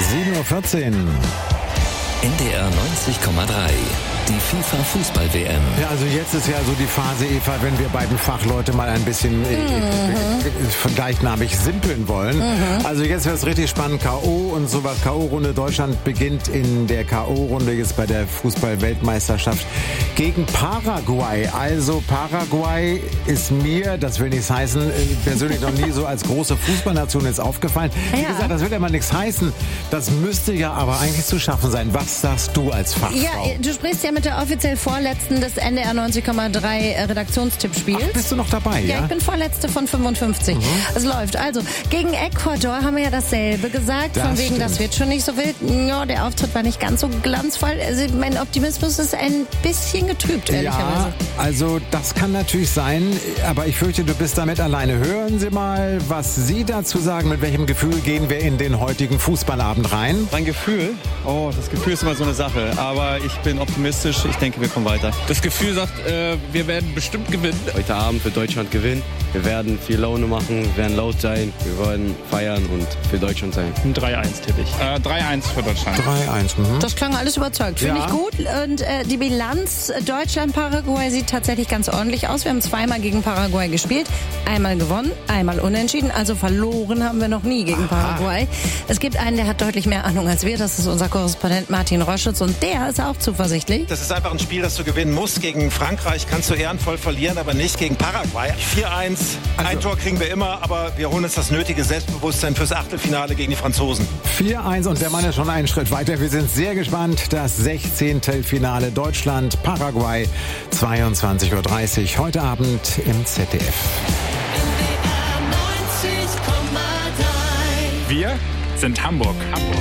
7:14 Uhr. NDR 90,3. Die FIFA-Fußball-WM. Ja, also jetzt ist ja so die Phase, Eva, wenn wir beiden Fachleute mal ein bisschen gleichnamig simpeln wollen. Also jetzt wird es richtig spannend. K.O. und sowas. K.O.-Runde. Deutschland beginnt in der K.O.-Runde jetzt bei der Fußball-Weltmeisterschaft gegen Paraguay. Also Paraguay ist mir, das will nichts heißen, persönlich noch nie so als große Fußballnation jetzt aufgefallen. Wie gesagt, das will ja mal nichts heißen. Das müsste ja aber eigentlich zu schaffen sein. Was sagst du als Fachfrau? Ja, du sprichst ja mit der offiziell Vorletzten des NDR 90,3 Redaktionstippspiels. Ach, bist du noch dabei, ja? Ja, ich bin Vorletzte von 55. Es läuft. Also, gegen Ecuador haben wir ja dasselbe gesagt. Das von wegen, stimmt. das wird schon nicht so wild. Ja, der Auftritt war nicht ganz so glanzvoll. Also, mein Optimismus ist ein bisschen getrübt, ehrlicherweise. Ja, also das kann natürlich sein, aber ich fürchte, du bist damit alleine. Hören Sie mal, was Sie dazu sagen. Mit welchem Gefühl gehen wir in den heutigen Fußballabend rein? Mein Gefühl? Oh, das Gefühl ist immer so eine Sache. Aber ich bin optimistisch. Ich denke, wir kommen weiter. Das Gefühl sagt, wir werden bestimmt gewinnen. Heute Abend für Deutschland gewinnen. Wir werden viel Laune machen, wir werden laut sein, wir wollen feiern und für Deutschland sein. Ein 3-1 tippe ich. 3-1 für Deutschland. 3-1. Das klang alles überzeugt. Finde Ja. ich gut. Und die Bilanz Deutschland-Paraguay sieht tatsächlich ganz ordentlich aus. Wir haben zweimal gegen Paraguay gespielt. Einmal gewonnen, einmal unentschieden. Also verloren haben wir noch nie gegen Paraguay. Es gibt einen, der hat deutlich mehr Ahnung als wir. Das ist unser Korrespondent Martin Roschütz. Und der ist auch zuversichtlich. Das ist einfach ein Spiel, das du gewinnen musst. Gegen Frankreich kannst du ehrenvoll verlieren, aber nicht gegen Paraguay. 4-1, ein Tor kriegen wir immer, aber wir holen uns das nötige Selbstbewusstsein fürs Achtelfinale gegen die Franzosen. 4-1 und der Mann ist schon einen Schritt weiter. Wir sind sehr gespannt. Das 16. Finale Deutschland-Paraguay, 22:30 Uhr heute Abend im ZDF. Wir sind Hamburg.